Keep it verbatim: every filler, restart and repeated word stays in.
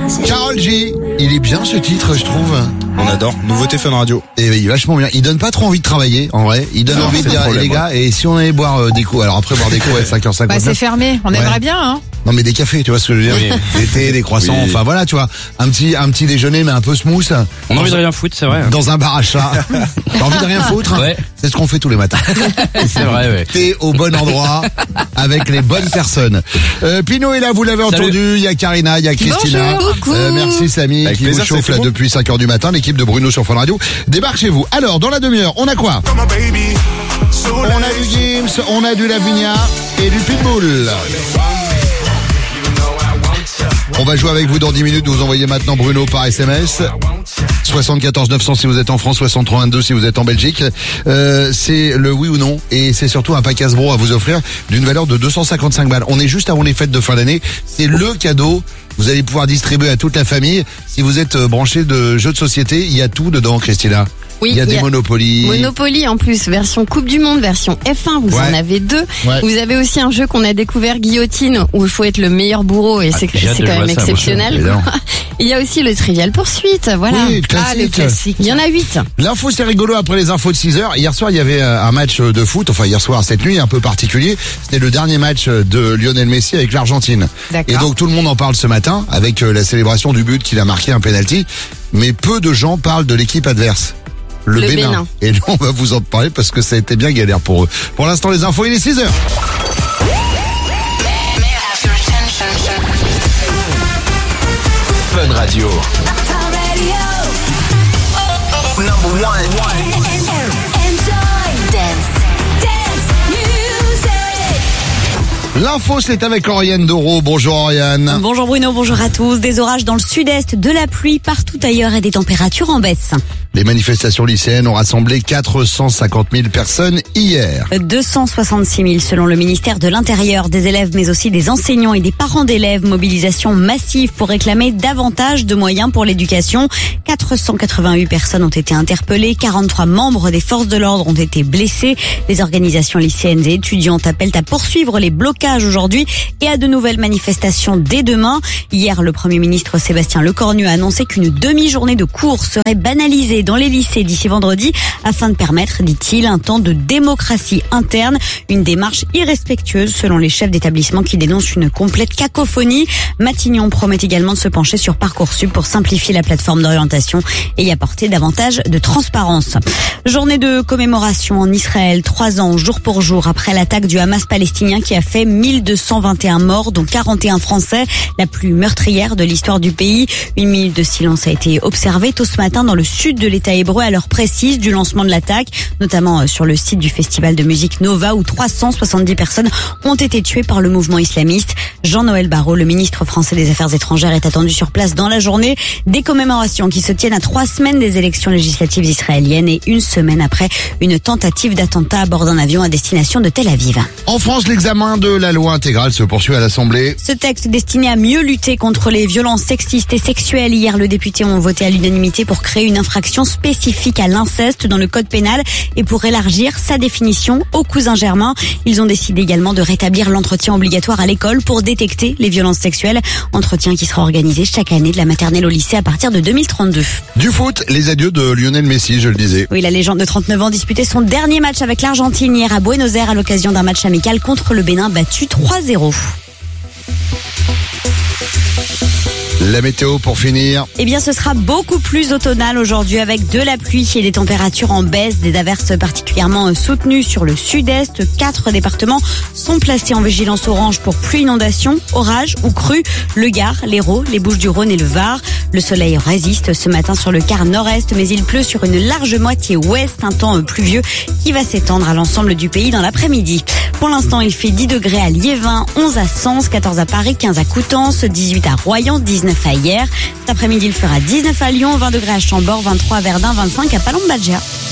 Karol G, il est bien ce titre, je trouve. On adore. Nouveauté Fun Radio. Et il est vachement bien. Il donne pas trop envie de travailler, en vrai. Il donne Non, envie de c'est dire, le problème, les gars, ouais. et si on allait boire euh, des coups, alors après boire des coups à cinq heures cinquante. Bah, c'est fermé. On Ouais. aimerait bien, hein. Non mais des cafés, tu vois ce que je veux dire. Oui. Des thés, des croissants, Oui. enfin voilà, tu vois. Un petit, un petit déjeuner, mais un peu smooth. On a envie de rien foutre, c'est vrai. Dans un bar à chat. T'as envie de rien foutre? Ouais. C'est ce qu'on fait tous les matins. C'est vrai, ouais. T'es au bon endroit, avec les bonnes personnes. Euh, Pinot est là, vous l'avez Salut. entendu. Il y a Karina, il y a Christina. Bonjour. Coucou. Euh, merci Samy, Avec qui plaisir, vous chauffe c'est là tout. depuis cinq heures du matin. L'équipe de Bruno sur Fun Radio débarque chez vous. Alors, dans la demi-heure, on a quoi? On a du Gims, on a du Lavinia et du Pitbull. On va jouer avec vous dans dix minutes. Vous envoyez maintenant Bruno par S M S. soixante-quatorze neuf cents si vous êtes en France, soixante-trois vingt-deux si vous êtes en Belgique. Euh, c'est le oui ou non. Et c'est surtout un pack Hasbro à vous offrir d'une valeur de deux cent cinquante-cinq balles. On est juste avant les fêtes de fin d'année. C'est le cadeau. Vous allez pouvoir distribuer à toute la famille. Si vous êtes branché de jeux de société, il y a tout dedans, Christina. Oui, il y a des Monopoly. Monopoly en plus, version Coupe du Monde, version F un, vous Ouais. en avez deux. Ouais. Vous avez aussi un jeu qu'on a découvert, Guillotine, où il faut être le meilleur bourreau et Ah, c'est j'ai hâte c'est de quand jouer même à ça, moi, exceptionnel. évidemment. Il y a aussi le Trivial Poursuite, voilà. Oui, Ah, le classique. classique. Il y en a huit. L'info, c'est rigolo après les infos de six heures. Hier soir, il y avait euh, un match de foot, enfin hier soir, cette nuit, un peu particulier. C'était le dernier match de Lionel Messi avec l'Argentine. D'accord. Et donc tout le monde en parle ce matin avec euh, la célébration du but qu'il a marqué, un penalty. Mais peu de gens parlent de l'équipe adverse. Le, Le Bénin. Bénin. Et nous, on va vous en parler parce que ça a été bien galère pour eux. Pour l'instant, les infos, il est six heures. Fun Radio. Number one. L'info, c'est avec Oriane Doro. Bonjour Oriane. Bonjour Bruno, bonjour à tous. Des orages dans le sud-est, de la pluie partout ailleurs et des températures en baisse. Les manifestations lycéennes ont rassemblé quatre cent cinquante mille personnes hier. deux cent soixante-six mille selon le ministère de l'Intérieur, des élèves mais aussi des enseignants et des parents d'élèves. Mobilisation massive pour réclamer davantage de moyens pour l'éducation. quatre cent quatre-vingt-huit personnes ont été interpellées, quarante-trois membres des forces de l'ordre ont été blessés. Les organisations lycéennes et étudiantes appellent à poursuivre les blocages aujourd'hui et à de nouvelles manifestations dès demain. Hier, le Premier ministre Sébastien Lecornu a annoncé qu'une demi-journée de cours serait banalisée dans les lycées d'ici vendredi afin de permettre, dit-il, un temps de démocratie interne. Une démarche irrespectueuse selon les chefs d'établissement qui dénoncent une complète cacophonie. Matignon promet également de se pencher sur Parcoursup pour simplifier la plateforme d'orientation et y apporter davantage de transparence. Journée de commémoration en Israël, trois ans jour pour jour après l'attaque du Hamas palestinien qui a fait mille deux cent vingt et un morts, dont quarante et un Français, la plus meurtrière de l'histoire du pays. Une minute de silence a été observée tôt ce matin dans le sud de l'État hébreu à l'heure précise du lancement de l'attaque, notamment sur le site du festival de musique Nova où trois cent soixante-dix personnes ont été tuées par le mouvement islamiste. Jean-Noël Barrot, le ministre français des Affaires étrangères, est attendu sur place dans la journée. Des commémorations qui se tiennent à trois semaines des élections législatives israéliennes et une semaine après une tentative d'attentat à bord d'un avion à destination de Tel Aviv. En France, l'examen de la loi intégrale se poursuit à l'Assemblée. Ce texte destiné à mieux lutter contre les violences sexistes et sexuelles. Hier, le député ont voté à l'unanimité pour créer une infraction spécifique à l'inceste dans le code pénal et pour élargir sa définition aux cousins germains. Ils ont décidé également de rétablir l'entretien obligatoire à l'école pour détecter les violences sexuelles. Entretien qui sera organisé chaque année de la maternelle au lycée à partir de deux mille trente-deux. Du foot, les adieux de Lionel Messi, je le disais. Oui, la légende de trente-neuf ans disputait son dernier match avec l'Argentine hier à Buenos Aires à l'occasion d'un match amical contre le Bénin battu trois zéro. La météo pour finir. Eh bien, ce sera beaucoup plus automnal aujourd'hui avec de la pluie et des températures en baisse, des averses particulièrement soutenues sur le sud-est. Quatre départements sont placés en vigilance orange pour pluie, inondation, orage ou crue. Le Gard, l'Hérault, les Bouches-du-Rhône et le Var. Le soleil résiste ce matin sur le quart nord-est, mais il pleut sur une large moitié ouest. Un temps pluvieux qui va s'étendre à l'ensemble du pays dans l'après-midi. Pour l'instant, il fait dix degrés à Liévin, onze à Sens, quatorze à Paris, quinze à Coutances, dix-huit à Royan, dix-neuf à Hyères. Cet après-midi, il fera dix-neuf à Lyon, vingt degrés à Chambord, vingt-trois à Verdun, vingt-cinq à Palombe-Badja.